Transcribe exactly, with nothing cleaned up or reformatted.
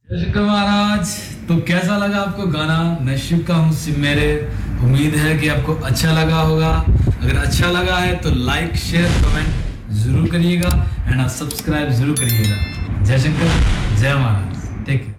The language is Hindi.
शंकर महाराज, तो कैसा लगा आपको गाना? मैं शिव का हूँ सिम मेरे। उम्मीद है कि आपको अच्छा लगा होगा। अगर अच्छा लगा है तो लाइक शेयर कमेंट जरूर करिएगा एंड सब्सक्राइब जरूर करिएगा। जय शंकर, जय महाराज, टेक केयर।